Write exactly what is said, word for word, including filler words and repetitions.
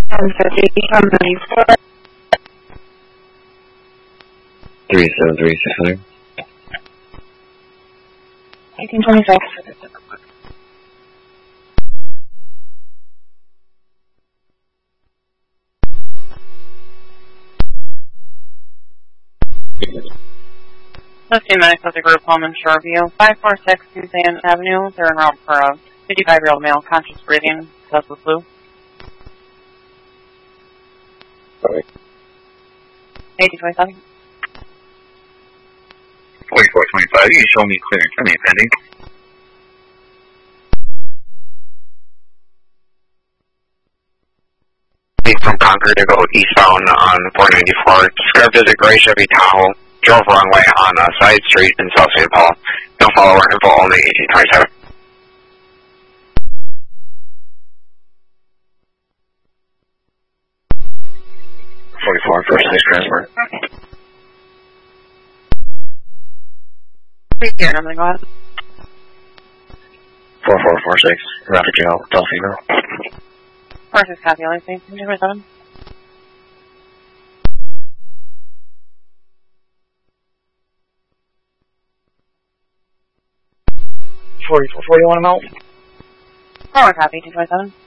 one fifty, one ninety-four. three seven three, six hundred. eighteen twenty-six. fifteen minutes of the group home in Shoreview, five four six Suzanne Avenue. They're en route for a fifty-five-year-old male, conscious breathing, Tesla flu. Sorry. eighteen twenty-seven. forty-four twenty-five, you can show me clearance for me pending. From Concord to go eastbound on four ninety-four, described as a gray Chevy Tahoe, drove wrong way on a side street in South Saint Paul. No follower info, only eighteen twenty-seven. forty-four, first six transport. Here, I'm going to go ahead. four four four six, Rapid Jail, Delphino. four six copy, only eighteen twenty-seven. forty-four forty-one, I'm out. four copy, eighteen twenty-seven.